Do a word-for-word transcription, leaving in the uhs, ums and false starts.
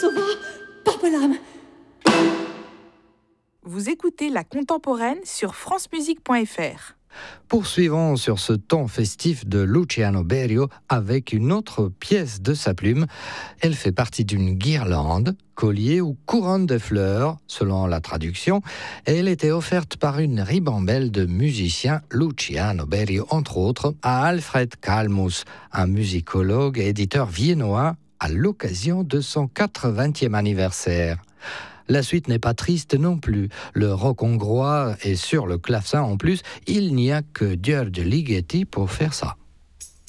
Kosovo, Papalam. Vous écoutez La Contemporaine sur francemusique point f r. Poursuivons sur ce ton festif de Luciano Berio avec une autre pièce de sa plume. Elle fait partie d'une guirlande, collier ou couronne de fleurs, selon la traduction, et elle était offerte par une ribambelle de musiciens, Luciano Berio entre autres, à Alfred Kalmus, un musicologue et éditeur viennois, à l'occasion de son quatre-vingtième anniversaire. La suite n'est pas triste non plus. Le rock hongrois est sur le clavecin en plus. Il n'y a que György Ligeti pour faire ça.